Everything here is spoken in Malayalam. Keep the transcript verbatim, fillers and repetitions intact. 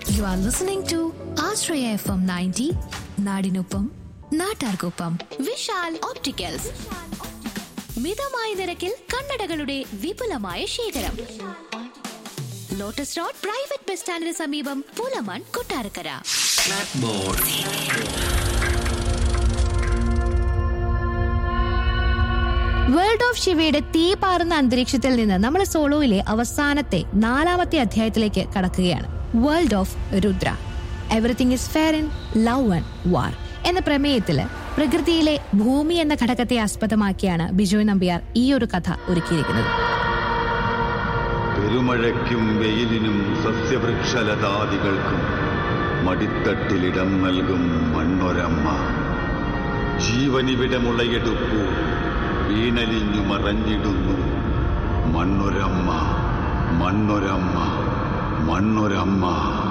You are listening to Ashraya F M ninety, നാടിനൊപ്പം നാട്ടാർക്കൊപ്പം. വിശാൽ ഓപ്റ്റിക്കൽസ്, മിതമായ നിരക്കിൽ കണ്ണടകളുടെ വിപുലമായ ശേഖരം. ലോട്ടസ് റോഡ് പ്രൈവറ്റ് ബസ് സ്റ്റാൻഡിന് സമീപം, പൂലമാൻ, കൊട്ടാരക്കര. വേൾഡ് ഓഫ് ശിവയുടെ തീ പാറുന്ന അന്തരീക്ഷത്തിൽ നിന്ന് നമ്മൾ സോളോയിലെ അവസാനത്തെ നാലാമത്തെ അധ്യായത്തിലേക്ക് കടക്കുകയാണ്. World of Rudra, everything is fair in love and വാർ എന്ന പ്രമേയത്തില് പ്രകൃതിയിലെ ഭൂമി എന്ന ഘടകത്തെ ആസ്പദമാക്കിയാണ് ബിജോയ് നമ്പ്യാർ ഈ ഒരു കഥ ഒരുക്കിയിരിക്കുന്നത്. പെരുമഴയ്ക്കും വെയിലിനും സസ്യവൃക്ഷലതാദികൾക്കും മടിത്തട്ടിലിടം നൽകും മണ്ണൊരമ്മ. ജീവനിവിടെ മുളയെടുപ്പു, വീണലിഞ്ഞു മറഞ്ഞിടുന്നു മണ്ണൊരമ്മ, മണ്ണൊരമ്മ, മണ്ണൊരമ്മ.